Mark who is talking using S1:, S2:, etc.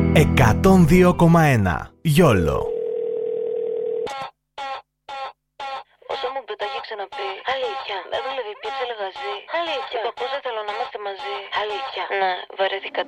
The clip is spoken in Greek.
S1: 102,1 Γιόλο.
S2: Όσο μου πετάγει ξαναπεί αλήθεια, δεν δουλεύει πια, λεγαζί. Αλήθεια, και το πώς δεν θέλω να είμαστε μαζί. Αλήθεια, ναι, βαρέθηκα